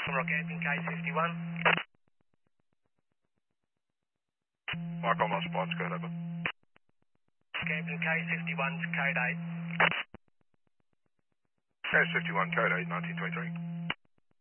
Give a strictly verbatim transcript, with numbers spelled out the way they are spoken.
Rockhampton K fifty-one. Mike on my response, code over. Rockhampton K fifty-one to code eight. K fifty-one, code eight, nineteen twenty-three.